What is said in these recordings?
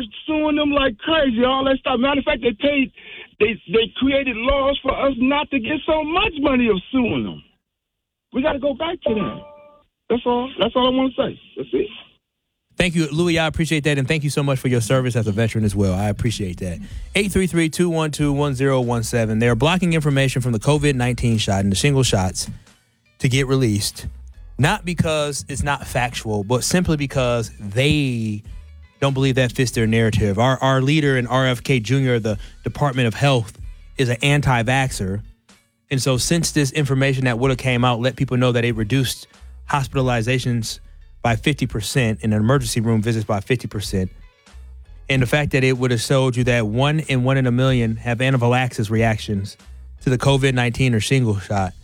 started suing them like crazy, all that stuff. Matter of fact, they created laws for us not to get so much money of suing them. We got to go back to that. That's all I want to say. That's it. Thank you, Louis. I appreciate that, and thank you so much for your service as a veteran as well. I appreciate that. 833-212-1017. They are blocking information from the COVID-19 shot and the shingle shots to get released, not because it's not factual, but simply because they don't believe that fits their narrative. Our leader in RFK Jr., the Department of Health, is an anti-vaxxer. And so since this information that would have came out let people know that it reduced hospitalizations by 50% and emergency room visits by 50%, and the fact that it would have showed you that 1 in 1 in a million have anaphylaxis reactions to the COVID-19 or shingle shot,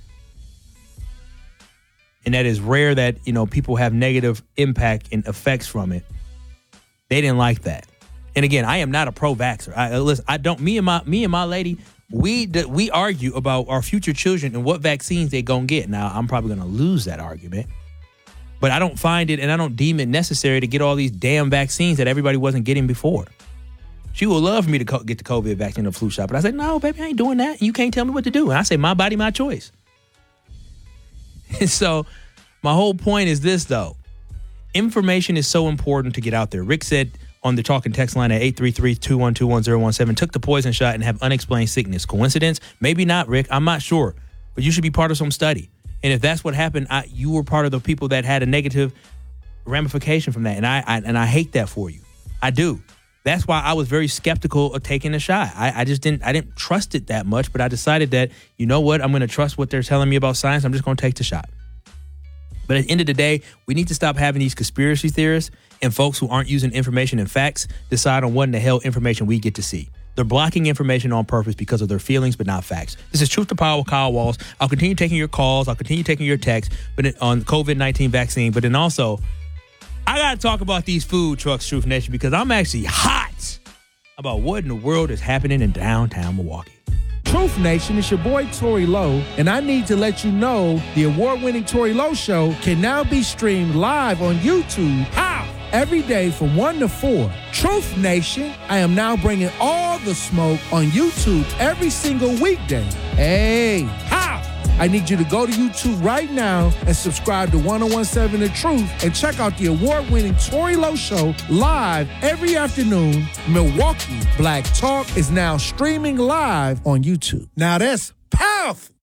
and that is rare that, people have negative impact and effects from it. They didn't like that. And again, I am not a pro-vaxxer. Listen, I don't. Me and my lady, we argue about our future children and what vaccines they gonna get. Now, I'm probably gonna lose that argument, but I don't find it and I don't deem it necessary to get all these damn vaccines that everybody wasn't getting before. She would love for me to get the COVID vaccine or flu shot, but I said, no, baby, I ain't doing that. You can't tell me what to do. And I say, my body, my choice. And so my whole point is this, though. Information is so important to get out there. Rick said on the talk and text line at 833-212-1017, took the poison shot and have unexplained sickness. Coincidence? Maybe not, Rick. I'm not sure. But you should be part of some study. And if that's what happened, you were part of the people that had a negative ramification from that. And I hate that for you. I do. That's why I was very skeptical of taking the shot. I didn't trust it that much, but I decided that, you know what, I'm going to trust what they're telling me about science. I'm just going to take the shot. But at the end of the day, we need to stop having these conspiracy theorists and folks who aren't using information and facts decide on what in the hell information we get to see. They're blocking information on purpose because of their feelings, but not facts. This is Truth to Power with Kyle Walls. I'll continue taking your calls. I'll continue taking your texts on COVID-19 vaccine. But then also, I got to talk about these food trucks, Truth Nation, because I'm actually hot about what in the world is happening in downtown Milwaukee. Truth Nation, it's your boy Tory Lowe, and I need to let you know the award-winning Tory Lowe Show can now be streamed live on YouTube. How? Every day from 1 to 4. Truth Nation, I am now bringing all the smoke on YouTube every single weekday. Hey, how? I need you to go to YouTube right now and subscribe to 1017 The Truth and check out the award-winning Tory Lowe Show live every afternoon. Milwaukee Black Talk is now streaming live on YouTube. Now that's powerful.